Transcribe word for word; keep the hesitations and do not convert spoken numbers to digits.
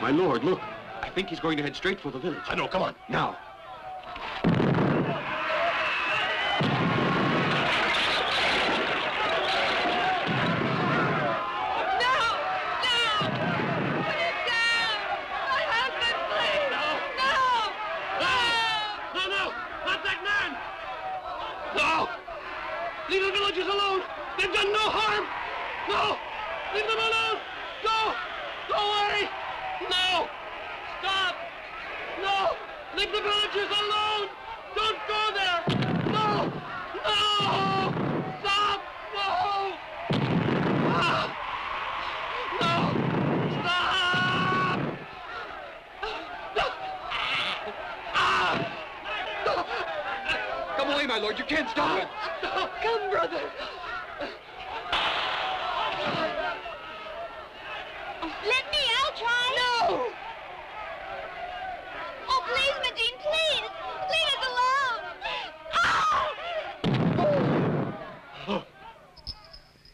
My lord, look. I think he's going to head straight for the village. I know, come on. Now. Leave the villagers alone! They've done no harm! No! Leave them alone! Go! Go away! No! Stop! No! Leave the villagers alone! Don't go there! No! No! Stop! No! Ah! No! Stop! Ah! Come away, my lord. You can't stop it. Come, brother. Let me, I'll try. No! Oh, please, Medine, please. Leave us alone. Ah! Oh.